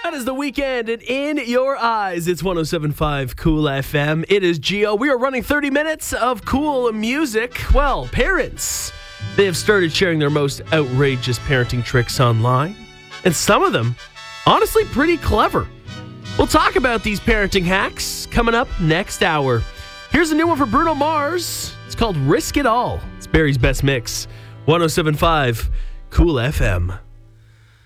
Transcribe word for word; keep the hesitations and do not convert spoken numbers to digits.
That is the weekend, and in your eyes, it's one oh seven point five Cool F M. It is Gio. We are running thirty minutes of cool music. Well, parents, they have started sharing their most outrageous parenting tricks online, and some of them, honestly, pretty clever. We'll talk about these parenting hacks coming up next hour. Here's a new one for Bruno Mars. It's called Risk It All. It's Barry's Best Mix. one oh seven point five Cool F M.